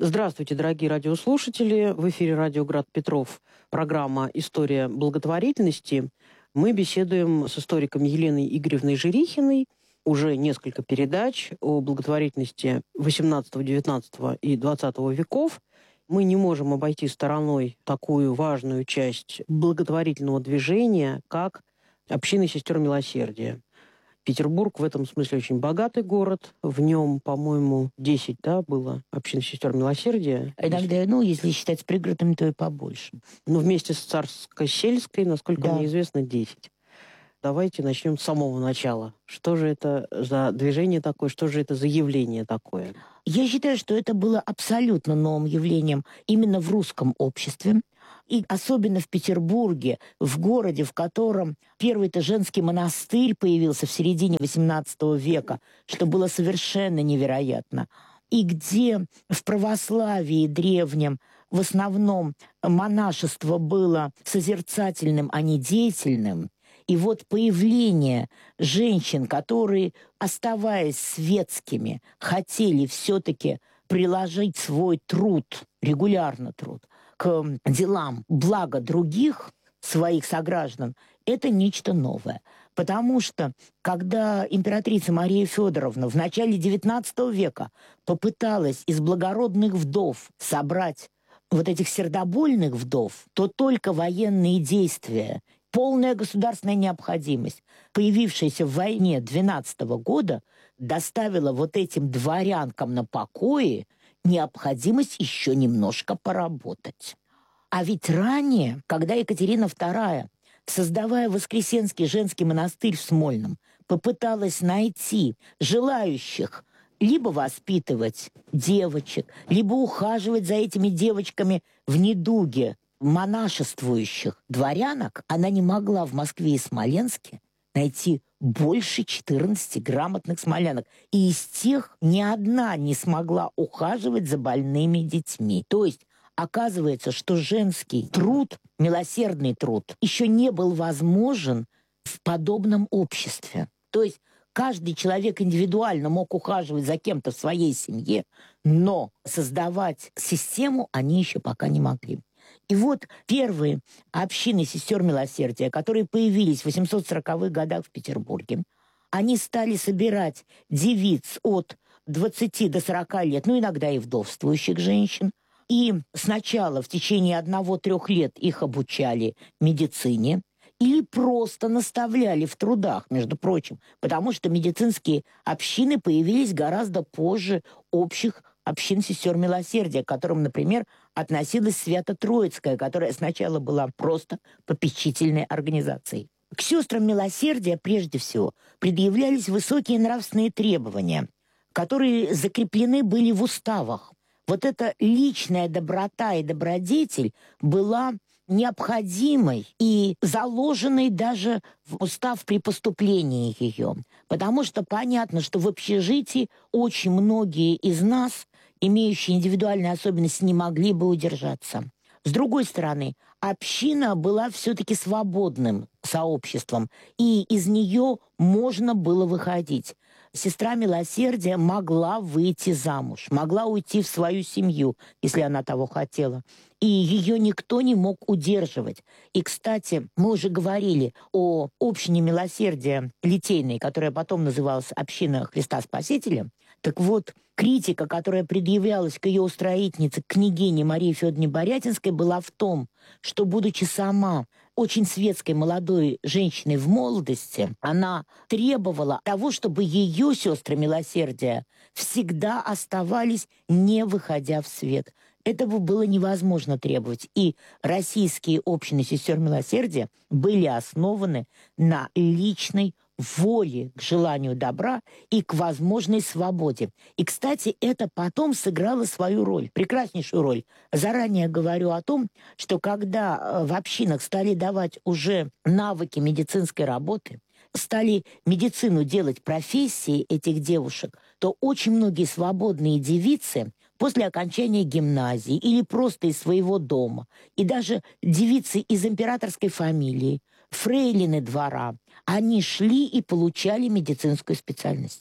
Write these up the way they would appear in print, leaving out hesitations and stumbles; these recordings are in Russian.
Здравствуйте, дорогие радиослушатели. В эфире радио «Град Петров», программа «История благотворительности». Мы беседуем с историком Еленой Игоревной Жирихиной. Уже несколько передач о благотворительности XVIII, XIX и XX веков. Мы не можем обойти стороной такую важную часть благотворительного движения, как общины сестер милосердия. Петербург в этом смысле очень богатый город. В нем, по-моему, 10, было общин сестер милосердия. Иногда, если считать с пригородами, то и побольше. Но вместе с Царско-сельской, насколько мне известно, 10. Давайте начнем с самого начала. Что же это за движение такое, что же это за явление такое? Я считаю, что это было абсолютно новым явлением именно в русском обществе. И особенно в Петербурге, в городе, в котором первый-то женский монастырь появился в середине XVIII века, что было совершенно невероятно. И где в православии древнем в основном монашество было созерцательным, а не деятельным. И вот появление женщин, которые, оставаясь светскими, хотели все-таки приложить свой труд, регулярно труд, к делам блага других своих сограждан, это нечто новое. Потому что, когда императрица Мария Федоровна в начале XIX века попыталась из благородных вдов собрать вот этих сердобольных вдов, то только военные действия, полная государственная необходимость, появившаяся в войне 12 года, доставила вот этим дворянкам на покое необходимость еще немножко поработать. А ведь ранее, когда Екатерина II, создавая Воскресенский женский монастырь в Смольном, попыталась найти желающих либо воспитывать девочек, либо ухаживать за этими девочками в недуге монашествующих дворянок, она не могла в Москве и Смоленске найти больше 14 грамотных смолянок. И из тех ни одна не смогла ухаживать за больными детьми. То есть оказывается, что женский труд, милосердный труд, еще не был возможен в подобном обществе. То есть каждый человек индивидуально мог ухаживать за кем-то в своей семье, но создавать систему они еще пока не могли. И вот первые общины сестер милосердия, которые появились в 840-х годах в Петербурге, они стали собирать девиц от 20 до 40 лет, иногда и вдовствующих женщин. И сначала в течение 1-3 лет их обучали медицине или просто наставляли в трудах, между прочим, потому что медицинские общины появились гораздо позже общих общин сестер милосердия, к которым, например, относилась Свято-Троицкая, которая сначала была просто попечительной организацией. К сестрам милосердия, прежде всего, предъявлялись высокие нравственные требования, которые закреплены были в уставах. Вот эта личная доброта и добродетель была необходимой и заложенной даже в устав при поступлении ее. Потому что понятно, что в общежитии очень многие из нас, имеющие индивидуальные особенности, не могли бы удержаться. С другой стороны, община была все-таки свободным сообществом, и из нее можно было выходить. Сестра милосердия могла выйти замуж, могла уйти в свою семью, если она того хотела. И ее никто не мог удерживать. И, кстати, мы уже говорили о общине милосердия Литейной, которая потом называлась Община Христа Спасителя. Так вот, критика, которая предъявлялась к ее устроительнице, княгине Марии Федоровне Борятинской, была в том, что, будучи сама очень светской молодой женщиной в молодости, она требовала того, чтобы ее сестры милосердия всегда оставались, не выходя в свет. Этого было невозможно требовать. И российские общины сестер милосердия были основаны на личной воле к желанию добра и к возможной свободе. И, кстати, это потом сыграло свою роль, прекраснейшую роль. Заранее говорю о том, что когда в общинах стали давать уже навыки медицинской работы, стали медицину делать профессией этих девушек, то очень многие свободные девицы после окончания гимназии или просто из своего дома, и даже девицы из императорской фамилии, фрейлины двора, они шли и получали медицинскую специальность.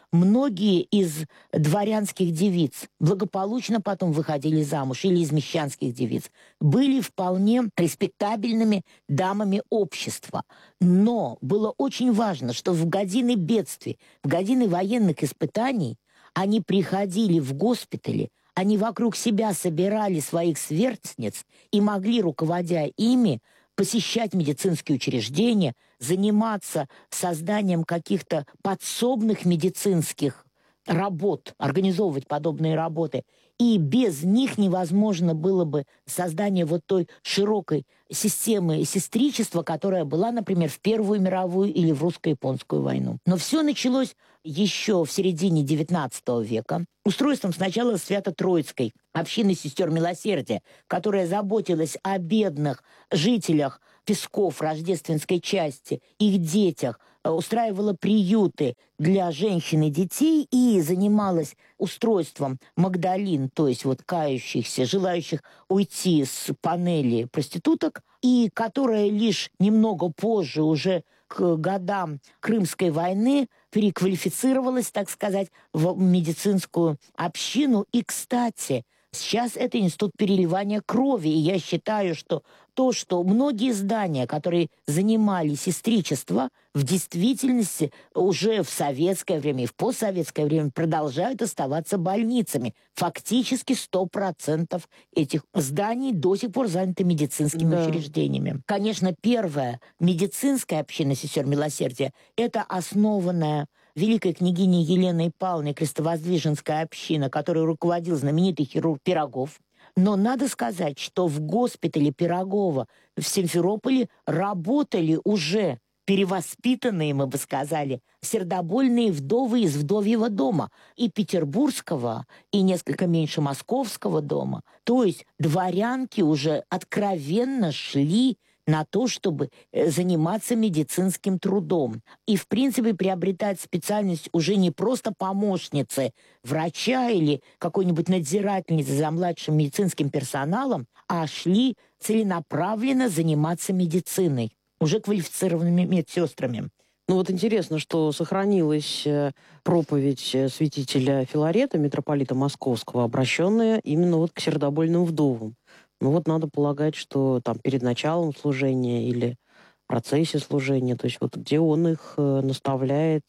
многие из дворянских девиц благополучно потом выходили замуж, или из мещанских девиц, были вполне респектабельными дамами общества. Но было очень важно, что в годины бедствий, в годины военных испытаний они приходили в госпитали, они вокруг себя собирали своих сверстниц и могли, руководя ими, посещать медицинские учреждения, заниматься созданием каких-то подсобных медицинских работ, организовывать подобные работы. И без них невозможно было бы создание вот той широкой системы сестричества, которая была, например, в Первую мировую или в русско-японскую войну. Но все началось еще в середине XIX века устройством сначала Свято-Троицкой общины сестер милосердия, которая заботилась о бедных жителях Песков, Рождественской части, их детях, устраивала приюты для женщин и детей и занималась устройством Магдалин, то есть вот кающихся, желающих уйти с панели проституток, и которая лишь немного позже, уже к годам Крымской войны, переквалифицировалась, так сказать, в медицинскую общину. И, кстати, сейчас это институт переливания крови, и я считаю, что то, что многие здания, которые занимали сестричество, в действительности уже в советское время и в постсоветское время продолжают оставаться больницами. Фактически 100% этих зданий до сих пор заняты медицинскими учреждениями. Конечно, первая медицинская община сестер милосердия – это основанная великой княгиней Еленой Павловной крестовоздвиженская община, которой руководил знаменитый хирург Пирогов. Но надо сказать, что в госпитале Пирогова в Симферополе работали уже перевоспитанные, мы бы сказали, сердобольные вдовы из вдовьего дома, и петербургского, и несколько меньше московского дома. То есть дворянки уже откровенно шли на то, чтобы заниматься медицинским трудом. И, в принципе, приобретать специальность уже не просто помощницы врача или какой-нибудь надзирательницы за младшим медицинским персоналом, а шли целенаправленно заниматься медициной, уже квалифицированными медсестрами. Ну вот интересно, что сохранилась проповедь святителя Филарета, митрополита Московского, обращенная именно вот к сердобольным вдовам. Ну вот надо полагать, что там перед началом служения или в процессе служения, то есть вот где он их наставляет,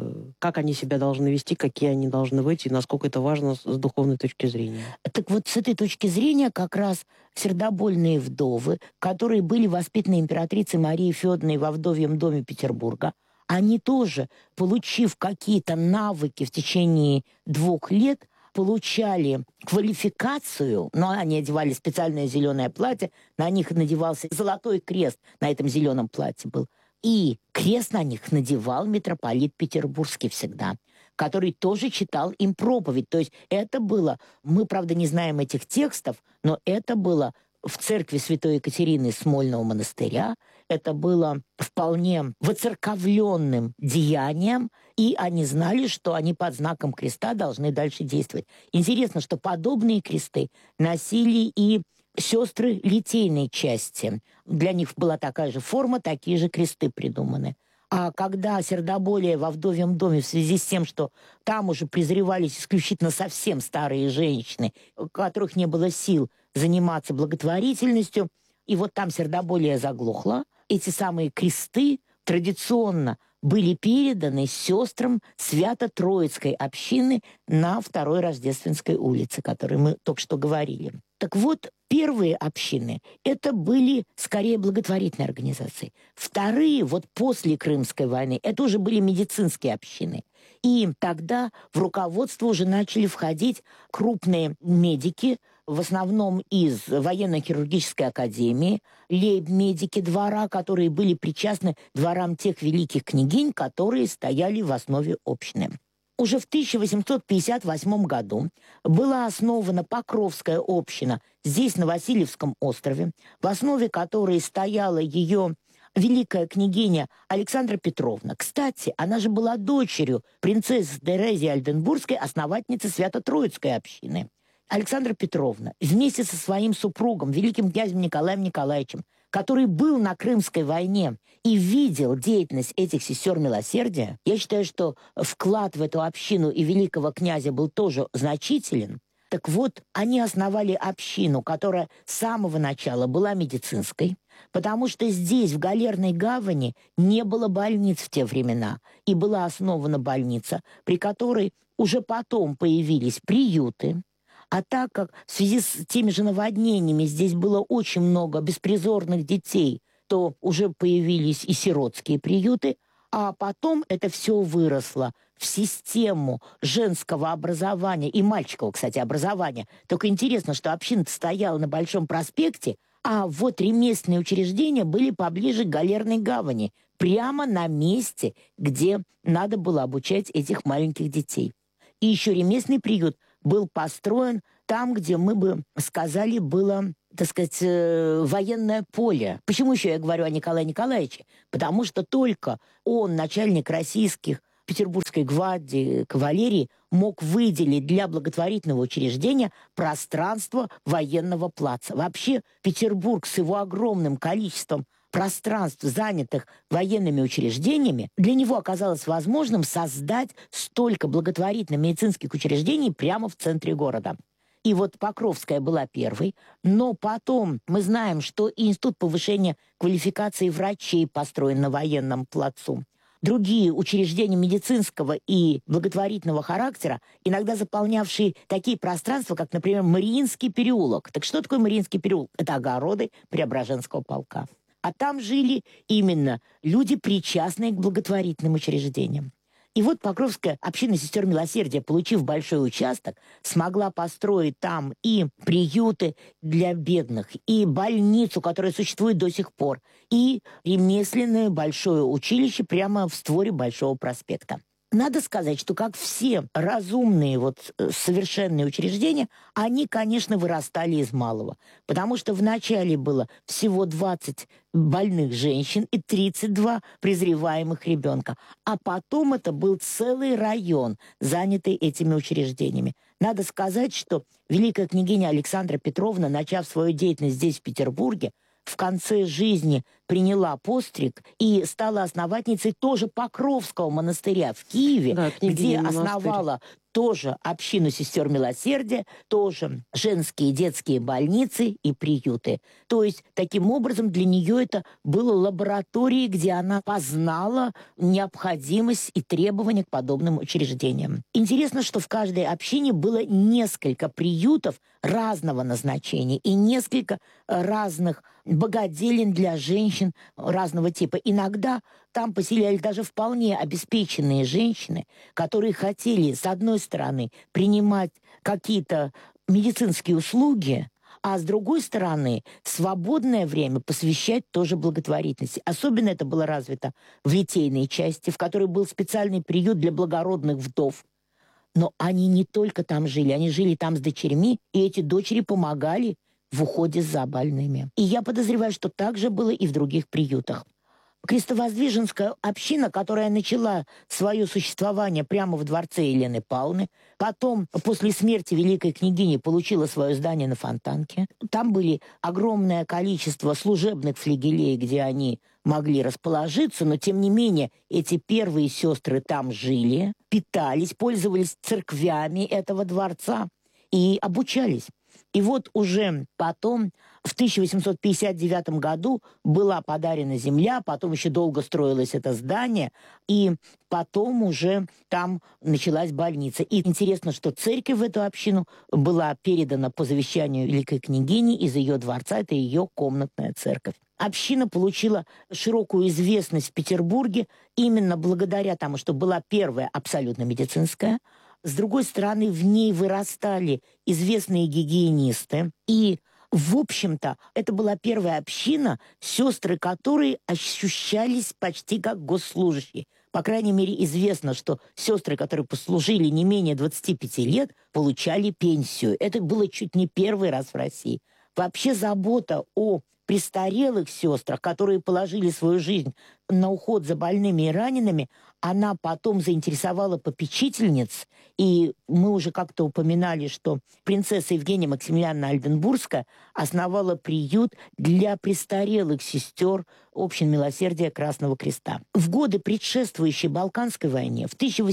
как они себя должны вести, какие они должны быть, и насколько это важно с духовной точки зрения. Так вот, с этой точки зрения как раз сердобольные вдовы, которые были воспитаны императрицей Марией Федоровной во вдовьем доме Петербурга, они тоже, получив какие-то навыки в течение 2 лет, получали квалификацию, но они одевали специальное зеленое платье, на них надевался золотой крест, на этом зеленом платье был. И крест на них надевал митрополит Петербургский всегда, который тоже читал им проповедь. То есть это было, мы, правда, не знаем этих текстов, но это было в церкви Святой Екатерины Смольного монастыря, это было вполне воцерковленным деянием, и они знали, что они под знаком креста должны дальше действовать. Интересно, что подобные кресты носили и сестры литейной части. Для них была такая же форма, такие же кресты придуманы. А когда сердоболие во вдовьем доме в связи с тем, что там уже презревались исключительно совсем старые женщины, у которых не было сил заниматься благотворительностью, и вот там сердоболие заглохло, эти самые кресты традиционно были переданы сестрам Свято-Троицкой общины на 2-й Рождественской улице, о которой мы только что говорили. Так вот, первые общины – это были скорее благотворительные организации. Вторые, вот после Крымской войны, это уже были медицинские общины. И тогда в руководство уже начали входить крупные медики, в основном из военно-хирургической академии, лейб-медики двора, которые были причастны дворам тех великих княгинь, которые стояли в основе общины. Уже в 1858 году была основана Покровская община здесь, на Васильевском острове, в основе которой стояла ее великая княгиня Александра Петровна. Кстати, она же была дочерью принцессы Терезии Альденбургской, основательницы Свято-Троицкой общины. Александра Петровна вместе со своим супругом, великим князем Николаем Николаевичем, который был на Крымской войне и видел деятельность этих сестер милосердия, я считаю, что вклад в эту общину и великого князя был тоже значителен. Так вот, они основали общину, которая с самого начала была медицинской, потому что здесь, в Галерной гавани, не было больниц в те времена. И была основана больница, при которой уже потом появились приюты. А так как в связи с теми же наводнениями здесь было очень много беспризорных детей, то уже появились и сиротские приюты, а потом это все выросло в систему женского образования и мальчикового, кстати, образования. Только интересно, что община стояла на Большом проспекте, а вот ремесленные учреждения были поближе к Галерной гавани, прямо на месте, где надо было обучать этих маленьких детей. И еще ремесленный приют был построен там, где мы бы сказали, было, так сказать, военное поле. Почему еще я говорю о Николае Николаевиче? Потому что только он, начальник российских Петербургской гвардии, кавалерии, мог выделить для благотворительного учреждения пространство военного плаца. Вообще Петербург с его огромным количеством пространств, занятых военными учреждениями, для него оказалось возможным создать столько благотворительных медицинских учреждений прямо в центре города. И вот Покровская была первой, но потом мы знаем, что и Институт повышения квалификации врачей построен на военном плацу. Другие учреждения медицинского и благотворительного характера, иногда заполнявшие такие пространства, как, например, Мариинский переулок. Так что такое Мариинский переулок? Это огороды Преображенского полка. А там жили именно люди, причастные к благотворительным учреждениям. И вот Покровская община сестер милосердия, получив большой участок, смогла построить там и приюты для бедных, и больницу, которая существует до сих пор, и ремесленное большое училище прямо в створе Большого проспекта. Надо сказать, что как все разумные, совершенные учреждения, они, конечно, вырастали из малого. Потому что вначале было всего 20 больных женщин и 32 презреваемых ребенка. А потом это был целый район, занятый этими учреждениями. Надо сказать, что великая княгиня Александра Петровна, начав свою деятельность здесь, в Петербурге, в конце жизни приняла постриг и стала основательницей тоже Покровского монастыря в Киеве, да, где основала тоже общину сестер милосердия, тоже женские детские больницы и приюты. То есть, таким образом, для нее это было лабораторией, где она познала необходимость и требования к подобным учреждениям. Интересно, что в каждой общине было несколько приютов разного назначения и несколько разных богоделен для женщин разного типа. Иногда там поселялись даже вполне обеспеченные женщины, которые хотели, с одной стороны, принимать какие-то медицинские услуги, а с другой стороны, свободное время посвящать тоже благотворительности. Особенно это было развито в литейной части, в которой был специальный приют для благородных вдов. Но они не только там жили, они жили там с дочерьми, и эти дочери помогали в уходе за больными. И я подозреваю, что так же было и в других приютах. Крестовоздвиженская община, которая начала свое существование прямо в дворце Елены Павловны, потом, после смерти великой княгини, получила свое здание на Фонтанке. Там были огромное количество служебных флигелей, где они могли расположиться, но, тем не менее, эти первые сестры там жили, питались, пользовались церквями этого дворца и обучались. И вот уже потом, в 1859 году, была подарена земля, потом еще долго строилось это здание, и потом уже там началась больница. И интересно, что церковь в эту общину была передана по завещанию великой княгини из ее дворца, это ее комнатная церковь. Община получила широкую известность в Петербурге именно благодаря тому, что была первая абсолютно медицинская. С другой стороны, в ней вырастали известные гигиенисты. И, в общем-то, это была первая община, сестры которой ощущались почти как госслужащие. По крайней мере, известно, что сестры, которые послужили не менее 25 лет, получали пенсию. Это было чуть не первый раз в России. Вообще забота о престарелых сестрах, которые положили свою жизнь на уход за больными и ранеными, она потом заинтересовала попечительниц, и мы уже как-то упоминали, что принцесса Евгения Максимилиановна Ольденбургская основала приют для престарелых сестер общин милосердия Красного Креста. В годы, предшествующие Балканской войне, в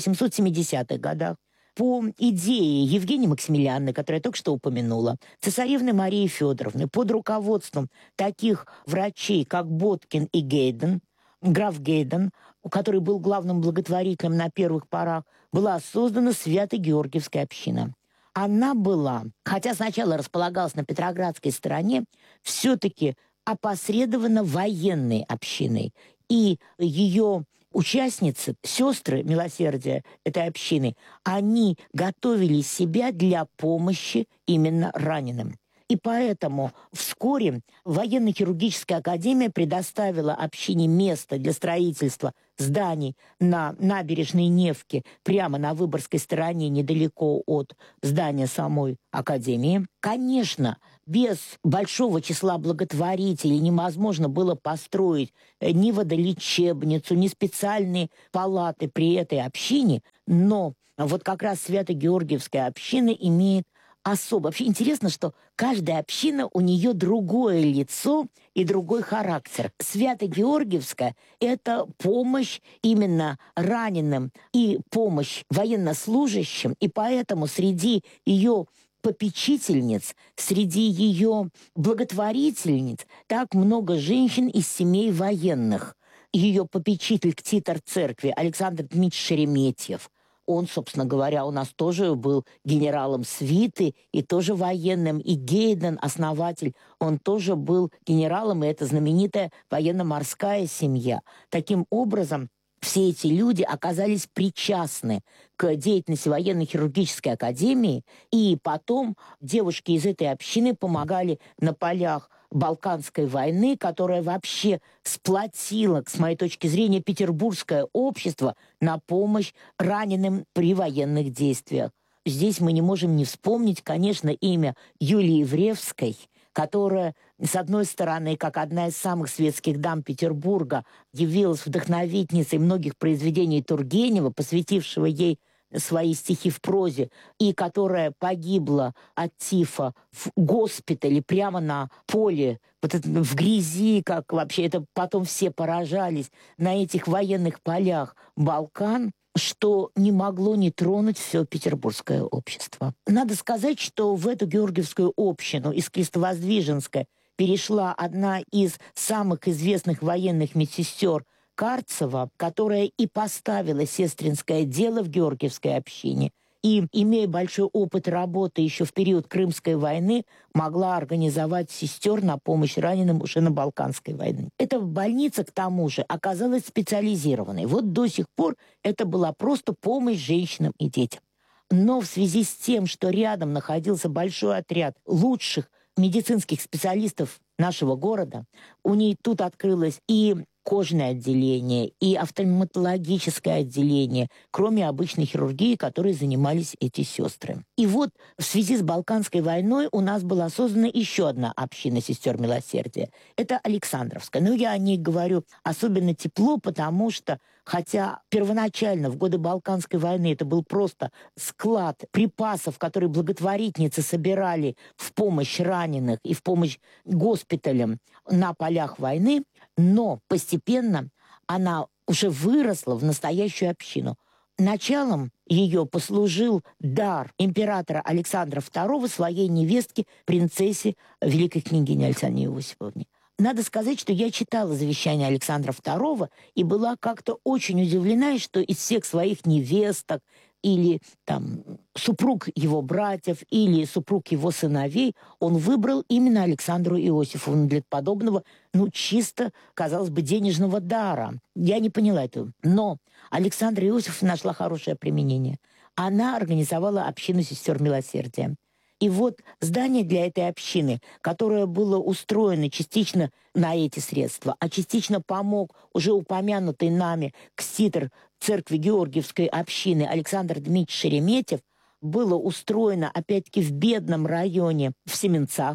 1870-х годах, по идее Евгении Максимилиановны, которую я только что упомянула, цесаревны Марии Федоровны, под руководством таких врачей, как Боткин и Гейден, граф Гейден, который был главным благотворителем на первых порах, была создана Свято-Георгиевская община. Она была, хотя сначала располагалась на Петроградской стороне, все-таки опосредованно военной общиной. И ее участницы, сестры милосердия этой общины, они готовили себя для помощи именно раненым. И поэтому вскоре военно-хирургическая академия предоставила общине место для строительства зданий на набережной Невки, прямо на Выборгской стороне, недалеко от здания самой академии. Конечно, без большого числа благотворителей невозможно было построить ни водолечебницу, ни специальные палаты при этой общине, но вот как раз Свято-Георгиевская община имеет особо. Вообще интересно, что каждая община, у нее другое лицо и другой характер. Свято-Георгиевская – это помощь именно раненым и помощь военнослужащим, и поэтому среди ее попечительниц, среди ее благотворительниц так много женщин из семей военных. Ее попечитель, ктитор церкви Александр Дмитриевич Шереметьев, он, собственно говоря, у нас тоже был генералом свиты и тоже военным. И Гейден, основатель, он тоже был генералом, и это знаменитая военно-морская семья. Таким образом, все эти люди оказались причастны к деятельности военно-хирургической академии, и потом девушки из этой общины помогали на полях Балканской войны, которая вообще сплотила, с моей точки зрения, петербургское общество на помощь раненым при военных действиях. Здесь мы не можем не вспомнить, конечно, имя Юлии Евревской, которая, с одной стороны, как одна из самых светских дам Петербурга, явилась вдохновительницей многих произведений Тургенева, посвятившего ей свои стихи в прозе, и которая погибла от тифа в госпитале прямо на поле, вот это, в грязи, как вообще это потом все поражались, на этих военных полях Балкан, что не могло не тронуть все петербургское общество. Надо сказать, что в эту Георгиевскую общину из Крестовоздвиженска перешла одна из самых известных военных медсестер Карцева, которая и поставила сестринское дело в Георгиевской общине, и, имея большой опыт работы еще в период Крымской войны, могла организовать сестер на помощь раненым уже на Балканской войне. Эта больница, к тому же, оказалась специализированной. Вот до сих пор это была просто помощь женщинам и детям. Но в связи с тем, что рядом находился большой отряд лучших медицинских специалистов нашего города, у ней тут открылось и кожное отделение, и офтальмологическое отделение, кроме обычной хирургии, которой занимались эти сестры. И вот в связи с Балканской войной у нас была создана еще одна община сестер милосердия. Это Александровская. Но я о ней говорю особенно тепло, потому что, хотя первоначально в годы Балканской войны это был просто склад припасов, которые благотворительницы собирали в помощь раненых и в помощь госпиталям на полях войны, но постепенно она уже выросла в настоящую общину. Началом ее послужил дар императора Александра II своей невестке, принцессе, великой княгине Александре Иосифовне. Надо сказать, что я читала завещание Александра II и была как-то очень удивлена, что из всех своих невесток или там супруг его братьев, или супруг его сыновей, он выбрал именно Александру Иосифовну для подобного, чисто, казалось бы, денежного дара. Я не поняла этого. Но Александра Иосифовна нашла хорошее применение. Она организовала общину сестер милосердия. И вот здание для этой общины, которое было устроено частично на эти средства, а частично помог уже упомянутый нами ктитор церкви Георгиевской общины Александр Дмитриевич Шереметьев, было устроено, опять-таки, в бедном районе в Семенцах,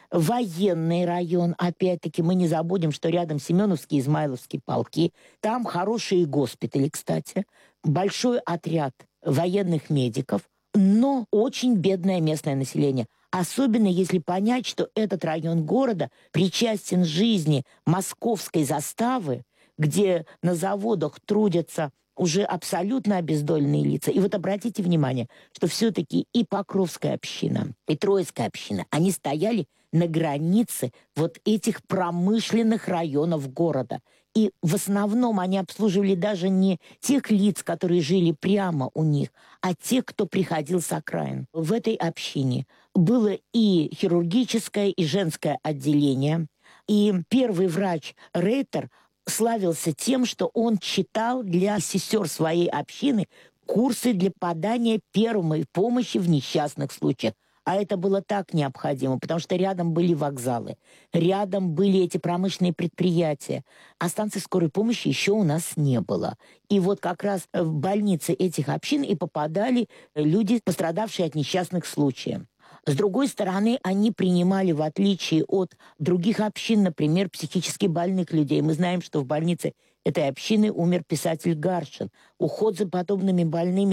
военный район. Опять-таки мы не забудем, что рядом Семеновские и Измайловские полки. Там хорошие госпитали, кстати. Большой отряд военных медиков, но очень бедное местное население. Особенно если понять, что этот район города причастен жизни московской заставы, где на заводах трудятся уже абсолютно обездоленные лица. И вот обратите внимание, что все-таки и Покровская община, и Троицкая община, они стояли на границе вот этих промышленных районов города. И в основном они обслуживали даже не тех лиц, которые жили прямо у них, а тех, кто приходил с окраин. В этой общине было и хирургическое, и женское отделение. И первый врач Рейтер славился тем, что он читал для сестер своей общины курсы для подания первой помощи в несчастных случаях. А это было так необходимо, потому что рядом были вокзалы, рядом были эти промышленные предприятия, а станции скорой помощи еще у нас не было. И вот как раз в больницы этих общин и попадали люди, пострадавшие от несчастных случаев. С другой стороны, они принимали, в отличие от других общин, например, психически больных людей. Мы знаем, что в больнице этой общины умер писатель Гаршин. Уход за подобными больными